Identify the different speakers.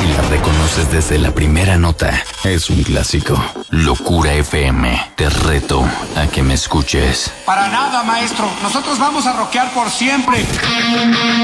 Speaker 1: Si la reconoces desde la primera nota, es un clásico. Locura FM, te reto a que me escuches.
Speaker 2: Para nada, maestro. Nosotros vamos a rockear por siempre.